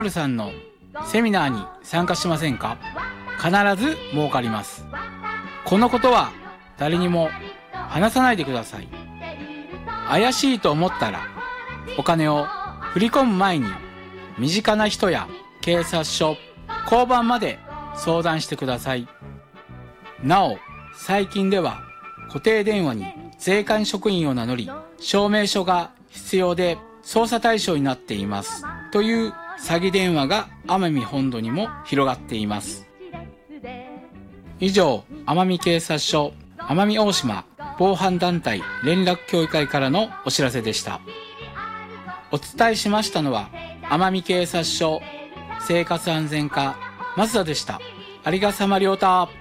ルさんのセミナーに参加しませんか？必ず儲かります。このことは誰にも話さないでください。怪しいと思ったらお金を振り込む前に身近な人や警察署、交番まで相談してください。なお、最近では固定電話に税関職員を名乗り、証明書が必要で捜査対象になっていますという詐欺電話が奄美本土にも広がっています。以上、奄美警察署奄美大島防犯団体連絡協議会からのお知らせでした。お伝えしましたのは奄美警察署生活安全課増田でした。ありがさまりょうた。